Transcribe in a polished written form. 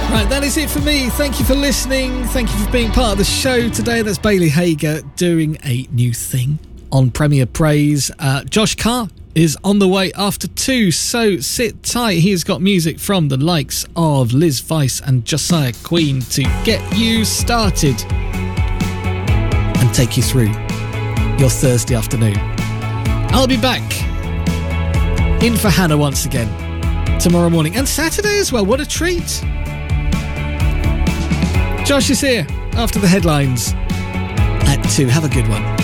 Right, that is it for me. Thank you for listening. Thank you for being part of the show today. That's Bailey Hager doing a new thing on Premier Praise. Josh Carr is on the way after 2, so sit tight. He's got music from the likes of Liz Weiss and Josiah Queen to get you started and take you through your Thursday afternoon. I'll be back in for Hannah once again tomorrow morning and Saturday as well. What a treat. Josh is here after the headlines at 2. Have a good one.